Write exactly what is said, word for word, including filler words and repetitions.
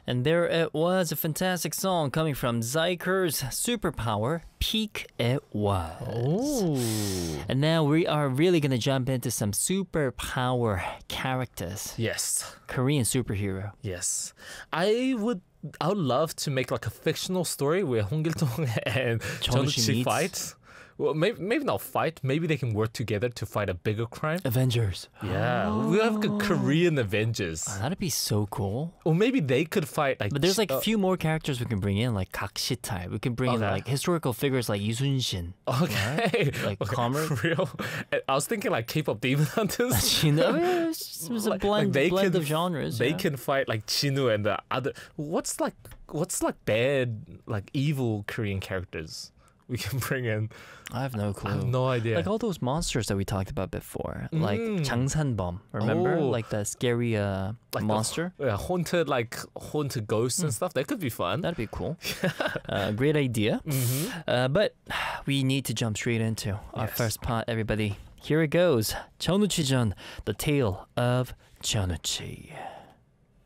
And there it was, a fantastic song coming from Zyker's Superpower, Peak It Was. Oh. And now we are really going to jump into some superpower characters. Yes. Korean superhero. Yes. I would I would love to make like a fictional story where Hong Gil-dong and Jeonwoo-chi Jeonwoo-chi fight. Well, maybe, maybe not fight. Maybe they can work together to fight a bigger crime. Avengers. Yeah, we have a Korean Avengers. Oh, that'd be so cool. Or maybe they could fight like. But there's like a uh, few more characters we can bring in, like Kak Si-tae. We can bring in Okay. like historical figures like Lee Sun-shin. Okay, Like okay. Comrade? For real. I was thinking like K-pop Demon Hunters. You know, it was, it was a Like- blend, like they blend can- of genres. They yeah. can fight like Chinu and the other. What's like what's like bad like evil Korean characters we can bring in? I have no clue. I have no idea. Like all those monsters that we talked about before, like Mm. Changsanbom. Remember, Oh. like the scary uh, Like the- monster. yeah, haunted like haunted ghosts and stuff. That could be fun. That'd be cool. uh, great idea. Mhm. Uh, but we need to jump straight into our Yes. first part, everybody. Here it goes. Jeonwoo-chi-jeon, The Tale of Jeonwoo-chi.